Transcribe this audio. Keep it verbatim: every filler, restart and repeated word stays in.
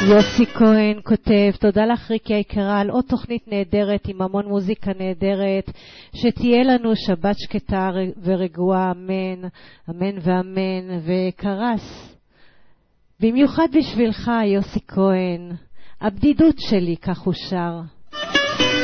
יוסי כהן כותב, תודה לך ריקי היקרה על עוד תוכנית נהדרת עם המון מוזיקה נהדרת, שתהיה לנו שבת שקטה ורגועה, אמן, אמן ואמן. וקרס, במיוחד בשבילך יוסי כהן, הבדידות שלי, כך הוא שר.